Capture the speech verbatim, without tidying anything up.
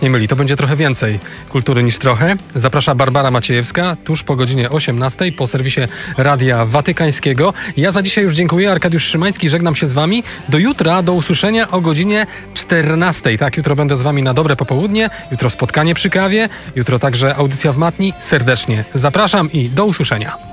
nie myli. To będzie trochę więcej kultury niż trochę. Zaprasza Barbara Maciejewska tuż po godzinie osiemnastej po serwisie Radia Watykańskiego. Ja za dzisiaj już dziękuję. Arkadiusz Szymański, żegnam się z wami. Do jutra, do usłyszenia o godzinie czternastej. Tak, jutro będę z wami na dobre popołudnie. Jutro spotkanie przy kawie. Jutro także audycja w matni. Serdecznie zapraszam i do usłyszenia.